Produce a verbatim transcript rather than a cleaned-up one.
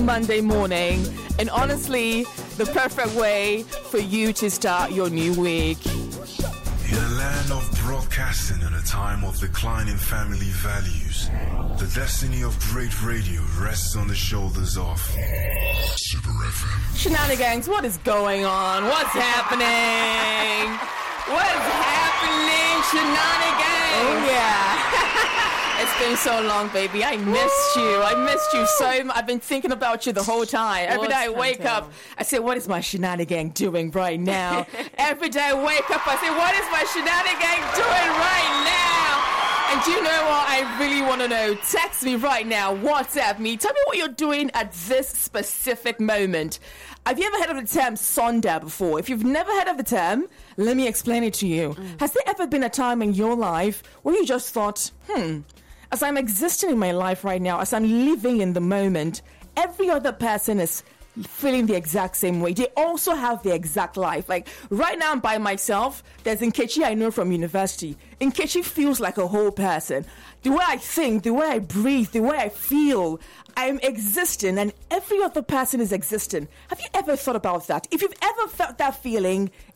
Monday morning, and honestly, the perfect way for you to start your new week. In a land of broadcasting and a time of declining family values, the destiny of great radio rests on the shoulders of Super F M. Shenanigans, what is going on? What's happening? What is happening, Shenanigans? Oh, yeah. It's been so long, baby. I missed you. I missed you so much. I've been thinking about you the whole time. Every day I wake up, I say, what is my shenanigan doing right now? Every day I wake up, I say, what is my shenanigan doing right now? And do you know what? I really want to know. Text me right now. WhatsApp me. Tell me what you're doing at this specific moment. Have you ever heard of the term Sonda before? If you've never heard of the term, let me explain it to you. Mm. Has there ever been a time in your life where you just thought, hmm, as I'm existing in my life right now, as I'm living in the moment, every other person is feeling the exact same way. They also have the exact life. Like right now I'm by myself. There's Nkechi I know from university. Nkechi feels like a whole person. The way I think, the way I breathe, the way I feel, I'm existing and every other person is existing. Have you ever thought about that? If you've ever felt that feeling,